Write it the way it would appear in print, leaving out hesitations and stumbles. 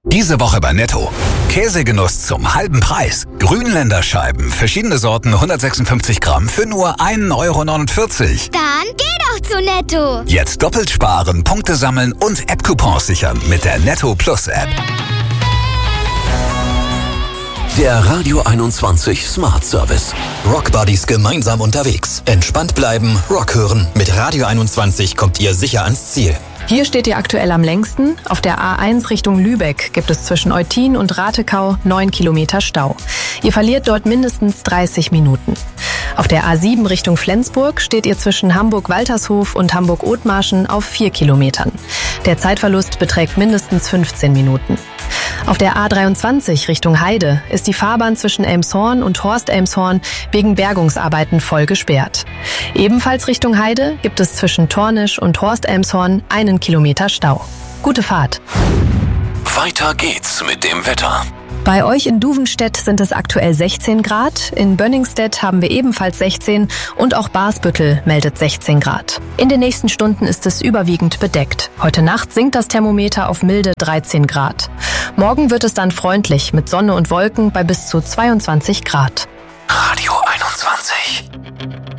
Diese Woche bei Netto. Käsegenuss zum halben Preis. Grünländerscheiben, verschiedene Sorten, 156 Gramm für nur 1,49 €. Dann geh doch zu Netto. Jetzt doppelt sparen, Punkte sammeln und App-Coupons sichern mit der Netto Plus App. Der Radio 21 Smart Service. Rock Buddies gemeinsam unterwegs. Entspannt bleiben, Rock hören. Mit Radio 21 kommt ihr sicher ans Ziel. Hier steht ihr aktuell am längsten. Auf der A1 Richtung Lübeck gibt es zwischen Eutin und Ratekau 9 Kilometer Stau. Ihr verliert dort mindestens 30 Minuten. Auf der A7 Richtung Flensburg steht ihr zwischen Hamburg-Waltershof und Hamburg-Othmarschen auf 4 Kilometern. Der Zeitverlust beträgt mindestens 15 Minuten. Auf der A23 Richtung Heide ist die Fahrbahn zwischen Elmshorn und Horst-Elmshorn wegen Bergungsarbeiten voll gesperrt. Ebenfalls Richtung Heide gibt es zwischen Tornisch und Horst-Elmshorn 1 Kilometer Stau. Gute Fahrt. Weiter geht's mit dem Wetter. Bei euch in Duvenstedt sind es aktuell 16 Grad, in Bönningstedt haben wir ebenfalls 16 und auch Barsbüttel meldet 16 Grad. In den nächsten Stunden ist es überwiegend bedeckt. Heute Nacht sinkt das Thermometer auf milde 13 Grad. Morgen wird es dann freundlich mit Sonne und Wolken bei bis zu 22 Grad. Radio 21.